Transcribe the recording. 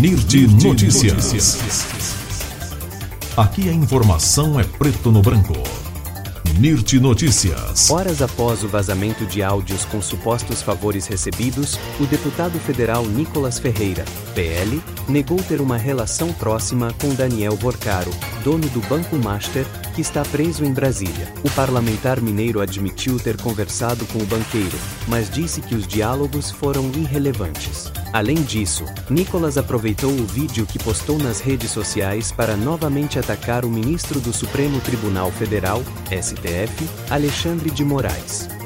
NIRT Notícias. Aqui a informação é preto no branco. NIRT Notícias. Horas após o vazamento de áudios com supostos favores recebidos, o deputado federal Nicolas Ferreira, PL, negou ter uma relação próxima com Daniel Borcaro, dono do Banco Master, que está preso em Brasília. O parlamentar mineiro admitiu ter conversado com o banqueiro, mas disse que os diálogos foram irrelevantes. Além disso, Nicolas aproveitou o vídeo que postou nas redes sociais para novamente atacar o ministro do Supremo Tribunal Federal, STF, Alexandre de Moraes.